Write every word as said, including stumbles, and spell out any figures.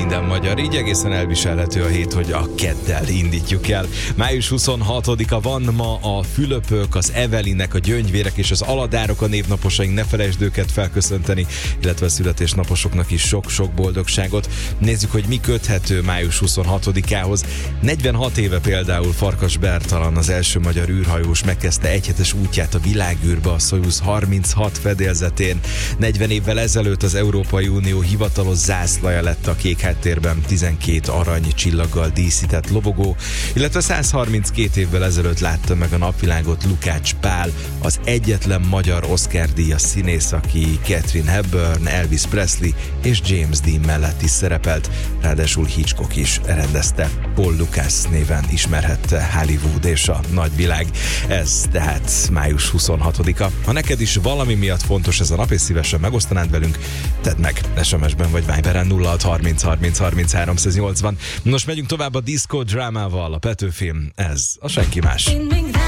minden magyar, így egészen elviselhető a hét, hogy a keddel indítjuk el. május huszonhatodika van ma, a Fülöpök, az Evelinek, a Gyöngyvérek és az Aladárok a névnaposaink, ne felejtsd őket felköszönteni, illetve a születésnaposoknak is sok-sok boldogságot. Nézzük, hogy mi köthető május huszonhatodikához. negyvenhat éve például Farkas Bertalan, az első magyar űrhajós megkezdte egyhetes útját a világűrbe a Szojuz harminchat fedélzetén. negyven évvel ezelőtt az Európai Unió hivatalos zászlaja lett a kék háttérben tizenkét arany csillaggal díszített lobogó, illetve százharminckét évvel ezelőtt látta meg a napvilágot Lukács Pál, az egyetlen magyar Oscar-díjas színész, aki Katharine Hepburn, Elvis Presley és James Dean mellett is szerepelt, ráadásul Hitchcock is rendezte. Paul Lucas néven ismerhette Hollywood és a nagyvilág. Ez tehát május huszonhatodika. Ha neked is valami miatt fontos ez a nap, és szívesen megosztanád velünk, tedd meg es em es-ben vagy Viberen nulla hat harminc harminc harminchárom nyolcvan. Most megyünk tovább a diszkó drámával, a Petőfim, ez a senki más.